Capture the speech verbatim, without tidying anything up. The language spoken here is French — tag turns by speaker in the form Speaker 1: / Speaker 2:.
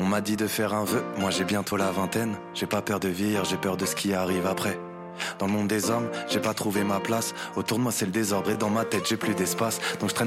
Speaker 1: m'a dit de faire un vœu, moi j'ai bientôt la vingtaine. J'ai pas peur de vieillir, j'ai peur de ce qui arrive après. Dans le monde des hommes, j'ai pas trouvé ma place. Autour de moi c'est le désordre et dans ma tête j'ai plus d'espace. Donc je traîne